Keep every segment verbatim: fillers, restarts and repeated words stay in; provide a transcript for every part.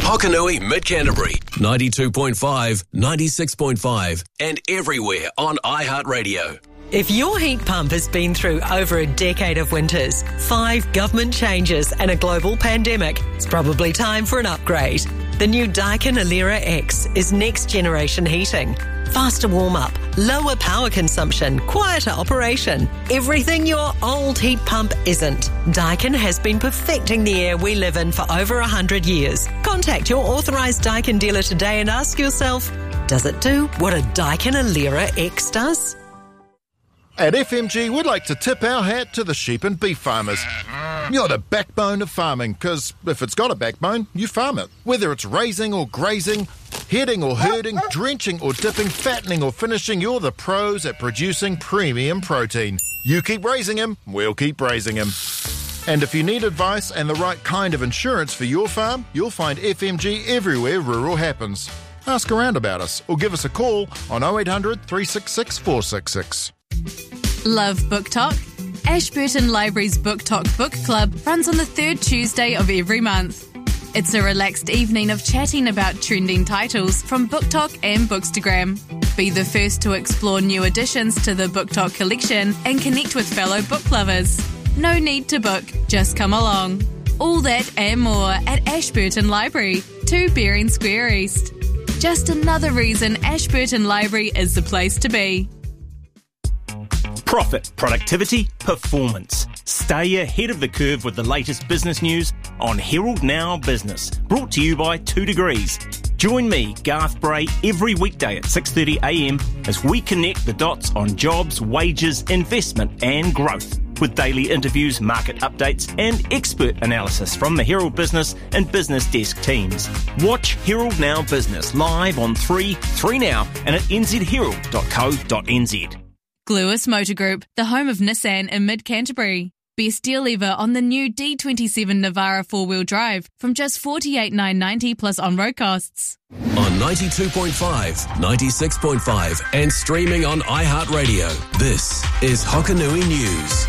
Hokanui Mid-Canterbury, ninety-two point five, ninety-six point five, and everywhere on iHeartRadio. If your heat pump has been through over a decade of winters, five government changes and a global pandemic, it's probably time for an upgrade. The new Daikin Alera X is next generation heating. Faster warm-up, lower power consumption, quieter operation. Everything your old heat pump isn't. Daikin has been perfecting the air we live in for over one hundred years. Contact your authorised Daikin dealer today and ask yourself, does it do what a Daikin Alera X does? At F M G, we'd like to tip our hat to the sheep and beef farmers. You're the backbone of farming, because if it's got a backbone, you farm it. Whether it's raising or grazing, heading or herding, drenching or dipping, fattening or finishing, you're the pros at producing premium protein. You keep raising him, we'll keep raising him. And if you need advice and the right kind of insurance for your farm, you'll find F M G everywhere rural happens. Ask around about us or give us a call on oh eight hundred, three six six, four six six. Love Book Talk? Ashburton Library's Book Talk Book Club runs on the third Tuesday of every month. It's a relaxed evening of chatting about trending titles from Book Talk and Bookstagram. Be the first to explore new additions to the Book Talk collection and connect with fellow book lovers. No need to book, just come along. All that and more at Ashburton Library, two Bering Square East. Just another reason Ashburton Library is the place to be. Profit, productivity, performance. Stay ahead of the curve with the latest business news on Herald Now Business. Brought to you by Two Degrees. Join me, Garth Bray, every weekday at six thirty a m as we connect the dots on jobs, wages, investment and growth. With daily interviews, market updates and expert analysis from the Herald Business and Business Desk teams. Watch Herald Now Business live on three, three Now and at n z herald dot co dot n z. Gluis Motor Group, the home of Nissan in Mid-Canterbury. Best deal ever on the new D twenty-seven Navara four-wheel drive from just forty-eight thousand nine hundred ninety plus on-road costs. On ninety-two point five, ninety-six point five and streaming on iHeartRadio, this is Hokanui News.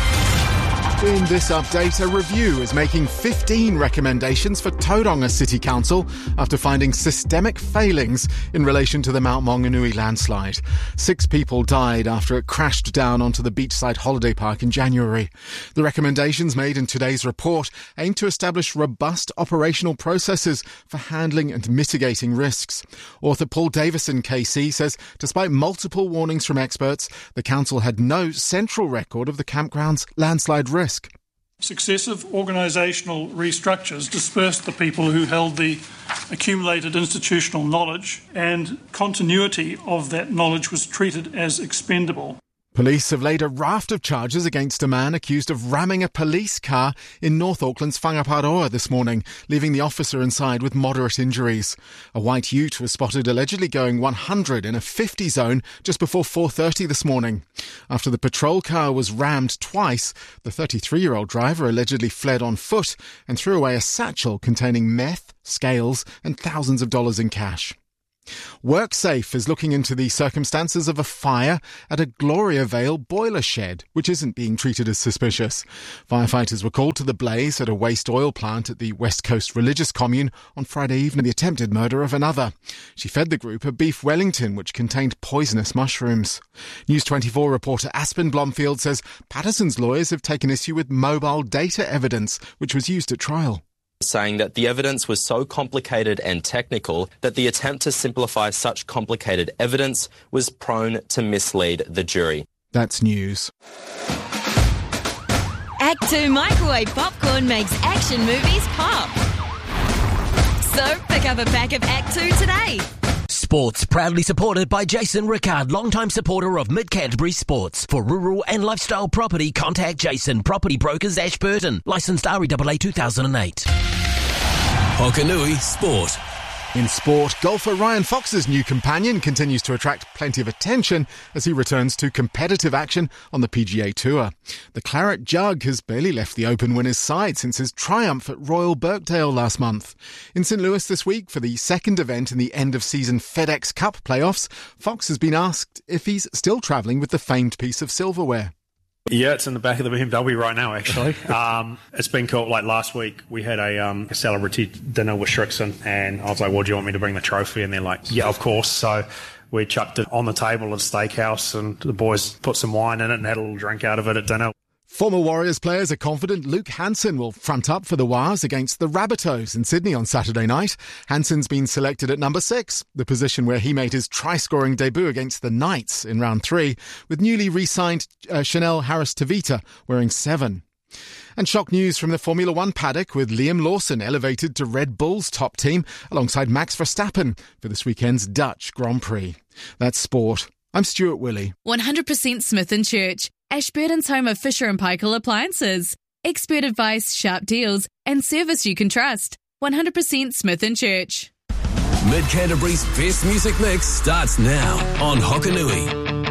In this update, a review is making fifteen recommendations for Tauranga City Council after finding systemic failings in relation to the Mount Maunganui landslide. Six people died after it crashed down onto the beachside holiday park in January. The recommendations made in today's report aim to establish robust operational processes for handling and mitigating risks. Author Paul Davison K C says despite multiple warnings from experts, the council had no central record of the campground's landslide risk. Successive organisational restructures dispersed the people who held the accumulated institutional knowledge, and continuity of that knowledge was treated as expendable. Police have laid a raft of charges against a man accused of ramming a police car in North Auckland's Whangaparoa this morning, leaving the officer inside with moderate injuries. A white ute was spotted allegedly going one hundred in a fifty zone just before four thirty this morning. After the patrol car was rammed twice, the thirty-three-year-old driver allegedly fled on foot and threw away a satchel containing meth, scales and thousands of dollars in cash. WorkSafe is looking into the circumstances of a fire at a Gloria Vale boiler shed, which isn't being treated as suspicious. Firefighters were called to the blaze at a waste oil plant at the West Coast Religious Commune on Friday evening, the attempted murder of another. She fed the group a beef Wellington which contained poisonous mushrooms. News twenty-four reporter Aspen Blomfield says Patterson's lawyers have taken issue with mobile data evidence which was used at trial, saying that the evidence was so complicated and technical that the attempt to simplify such complicated evidence was prone to mislead the jury. That's news. Act two Microwave Popcorn makes action movies pop. So pick up a pack of Act two today. Sports, proudly supported by Jason Rickard, longtime supporter of Mid-Canterbury Sports. For rural and lifestyle property, contact Jason, Property Brokers, Ashburton. Licensed R E A A two thousand eight. Hokanui Sport. In sport, golfer Ryan Fox's new companion continues to attract plenty of attention as he returns to competitive action on the P G A Tour. The Claret Jug has barely left the Open winner's side since his triumph at Royal Birkdale last month. In Saint Louis this week for the second event in the end-of-season FedEx Cup playoffs, Fox has been asked if he's still travelling with the famed piece of silverware. Yeah, it's in the back of the B M W right now, actually. um, it's been cool. Like last week, we had a, um, a celebrity dinner with Shrixon, and I was like, well, do you want me to bring the trophy? And they're like, yeah, of course. So we chucked it on the table at a steakhouse, and the boys put some wine in it and had a little drink out of it at dinner. Former Warriors players are confident Luke Hansen will front up for the Wars against the Rabbitohs in Sydney on Saturday night. Hansen's been selected at number six, the position where he made his try-scoring debut against the Knights in round three, with newly re-signed uh, Chanel Harris-Tavita wearing seven. And shock news from the Formula One paddock, with Liam Lawson elevated to Red Bull's top team alongside Max Verstappen for this weekend's Dutch Grand Prix. That's sport. I'm Stuart Willey. one hundred percent Smith and Church, Ashburton's home of Fisher and Paykel appliances. Expert advice, sharp deals, and service you can trust. one hundred percent Smith and Church. Mid Canterbury's best music mix starts now on Hokanui.